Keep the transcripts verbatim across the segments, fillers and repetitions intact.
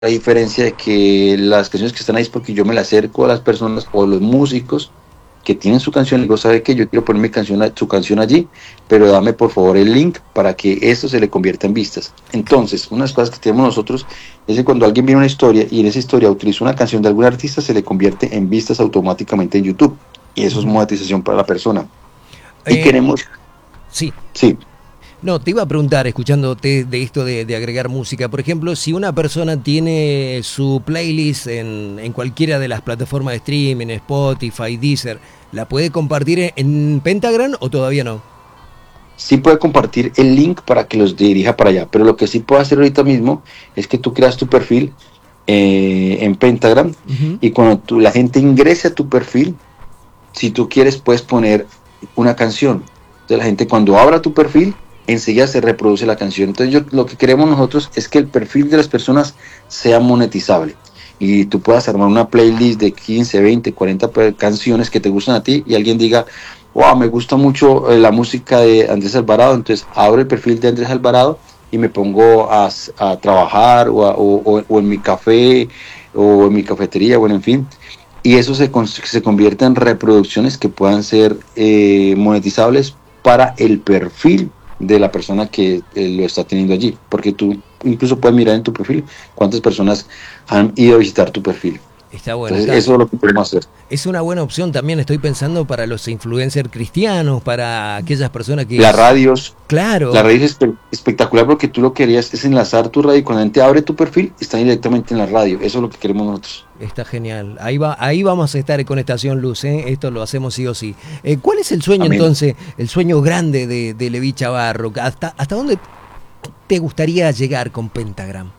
a diferencia de que las canciones que están ahí es porque yo me las acerco a las personas o los músicos que tienen su canción y digo, ¿sabe qué? Yo quiero poner mi canción, su canción allí, pero dame por favor el link para que esto se le convierta en vistas. Entonces, una de las cosas que tenemos nosotros es que cuando alguien viene una historia y en esa historia utiliza una canción de algún artista, se le convierte en vistas automáticamente en YouTube. Y eso es monetización para la persona. Y Eh, queremos... sí. Sí. No, te iba a preguntar, escuchándote de esto de, de agregar música, por ejemplo, si una persona tiene su playlist en, en cualquiera de las plataformas de streaming, Spotify, Deezer, ¿la puede compartir en Pentagram o todavía no? Sí puede compartir el link para que los dirija para allá, pero lo que sí puedo hacer ahorita mismo es que tú creas tu perfil eh, en Pentagram uh-huh. y cuando tú, la gente ingrese a tu perfil, si tú quieres puedes poner una canción. Entonces la gente cuando abra tu perfil, enseguida se reproduce la canción. Entonces yo, lo que queremos nosotros es que el perfil de las personas sea monetizable y tú puedas armar una playlist de quince, veinte, cuarenta canciones que te gustan a ti y alguien diga, wow, me gusta mucho eh, la música de Andrés Alvarado, entonces abro el perfil de Andrés Alvarado y me pongo a, a trabajar o, a, o, o en mi café o en mi cafetería, bueno, en fin, y eso se, se convierte en reproducciones que puedan ser eh, monetizables para el perfil de la persona que eh, lo está teniendo allí, porque tú incluso puedes mirar en tu perfil cuántas personas han ido a visitar tu perfil. Está bueno. Entonces, Claro. eso es lo que podemos hacer. Es una buena opción también, estoy pensando, para los influencers cristianos, para aquellas personas que... Las radios. Claro. La radio es espe espectacular porque tú lo que querías es enlazar tu radio y cuando la gente abre tu perfil, está directamente en la radio. Eso es lo que queremos nosotros. Está genial. Ahí va, ahí vamos a estar con Estación Luz, ¿eh? Esto lo hacemos sí o sí. Eh, ¿Cuál es el sueño Amén. entonces, el sueño grande de, de Leví Chavarro? ¿Hasta, ¿Hasta dónde te gustaría llegar con Pentagram?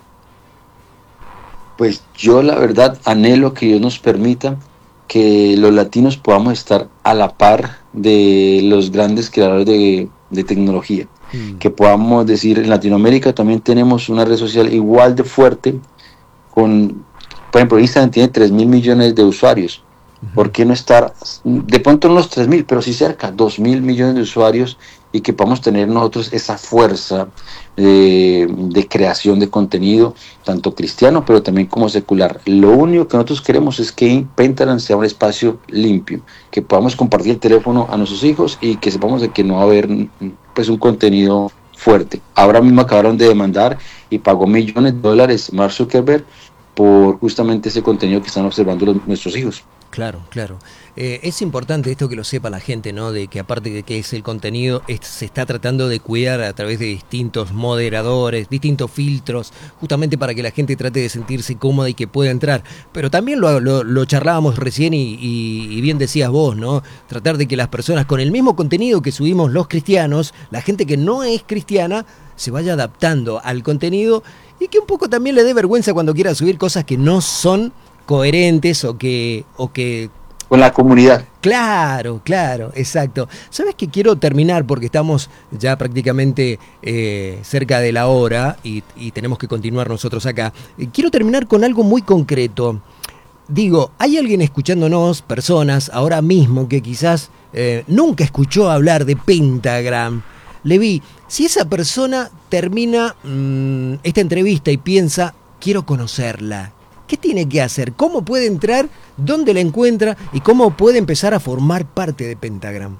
Pues yo la verdad anhelo que Dios nos permita que los latinos podamos estar a la par de los grandes creadores de, de tecnología. Mm. Que podamos decir, en Latinoamérica también tenemos una red social igual de fuerte, con, por ejemplo, Instagram tiene tres mil millones de usuarios. Uh-huh. ¿Por qué no estar, de pronto no los tres mil, pero sí cerca, dos mil millones de usuarios y que podamos tener nosotros esa fuerza de, de creación de contenido, tanto cristiano, pero también como secular? Lo único que nosotros queremos es que Pentagram sea un espacio limpio, que podamos compartir el teléfono a nuestros hijos y que sepamos de que no va a haber pues un contenido fuerte. Ahora mismo acabaron de demandar y pagó millones de dólares Mark Zuckerberg por justamente ese contenido que están observando los, nuestros hijos. Claro, claro. Eh, es importante esto que lo sepa la gente, ¿no? De que aparte de que es el contenido, es, se está tratando de cuidar a través de distintos moderadores, distintos filtros, justamente para que la gente trate de sentirse cómoda y que pueda entrar. Pero también lo, lo, lo charlábamos recién y, y, y bien decías vos, ¿no? Tratar de que las personas con el mismo contenido que subimos los cristianos, la gente que no es cristiana, se vaya adaptando al contenido y que un poco también le dé vergüenza cuando quiera subir cosas que no son coherentes o que o que con la comunidad. Claro, claro, exacto. ¿Sabes qué? Quiero terminar porque estamos ya prácticamente eh, cerca de la hora y, y tenemos que continuar nosotros acá. Eh, quiero terminar con algo muy concreto. Digo, hay alguien escuchándonos, personas ahora mismo que quizás eh, nunca escuchó hablar de Pentagram. Leví, si esa persona termina mmm, esta entrevista y piensa, quiero conocerla, ¿qué tiene que hacer? ¿Cómo puede entrar? ¿Dónde la encuentra? ¿Y cómo puede empezar a formar parte de Pentagram?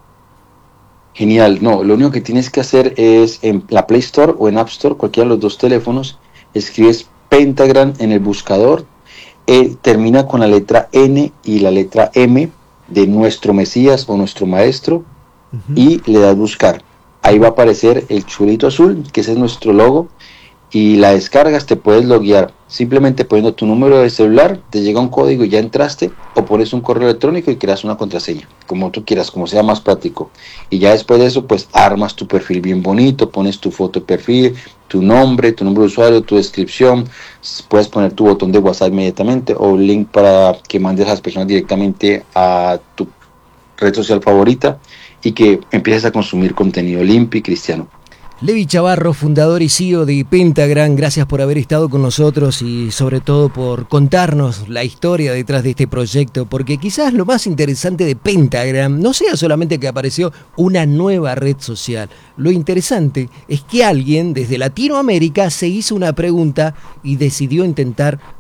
Genial. No, lo único que tienes que hacer es en la Play Store o en App Store, cualquiera de los dos teléfonos, escribes Pentagram en el buscador, eh, termina con la letra N y la letra M de nuestro Mesías o nuestro Maestro, uh-huh. y le das buscar. Ahí va a aparecer el chulito azul, que ese es nuestro logo, y la descargas, te puedes loguear simplemente poniendo tu número de celular, te llega un código y ya entraste, o pones un correo electrónico y creas una contraseña, como tú quieras, como sea más práctico. Y ya después de eso, pues armas tu perfil bien bonito, pones tu foto de perfil, tu nombre, tu nombre de usuario, tu descripción, puedes poner tu botón de WhatsApp inmediatamente o un link para que mandes a las personas directamente a tu red social favorita y que empieces a consumir contenido limpio y cristiano. Levi Chavarro, fundador y C E O de Pentagram, gracias por haber estado con nosotros y sobre todo por contarnos la historia detrás de este proyecto, porque quizás lo más interesante de Pentagram no sea solamente que apareció una nueva red social. Lo interesante es que alguien desde Latinoamérica se hizo una pregunta y decidió intentar